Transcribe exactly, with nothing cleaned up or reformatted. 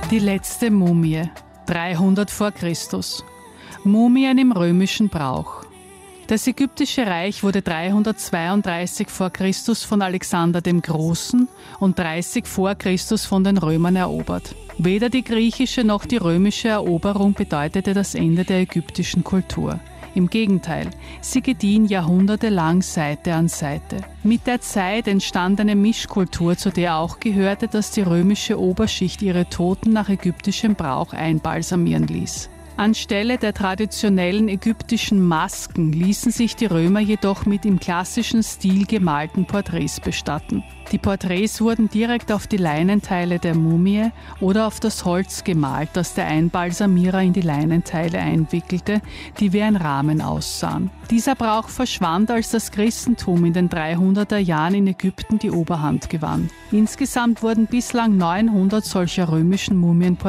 Die letzte Mumie, dreihundert vor Christus. Mumien im römischen Brauch. Das ägyptische Reich wurde dreihundertzweiunddreißig vor Christus von Alexander dem Großen und dreißig vor Christus von den Römern erobert. Weder die griechische noch die römische Eroberung bedeutete das Ende der ägyptischen Kultur. Im Gegenteil, sie gediehen jahrhundertelang Seite an Seite. Mit der Zeit entstand eine Mischkultur, zu der auch gehörte, dass die römische Oberschicht ihre Toten nach ägyptischem Brauch einbalsamieren ließ. Anstelle der traditionellen ägyptischen Masken ließen sich die Römer jedoch mit im klassischen Stil gemalten Porträts bestatten. Die Porträts wurden direkt auf die Leinenteile der Mumie oder auf das Holz gemalt, das der Einbalsamierer in die Leinenteile einwickelte, die wie ein Rahmen aussahen. Dieser Brauch verschwand, als das Christentum in den dreihunderter Jahren in Ägypten die Oberhand gewann. Insgesamt wurden bislang neunhundert solcher römischen Mumien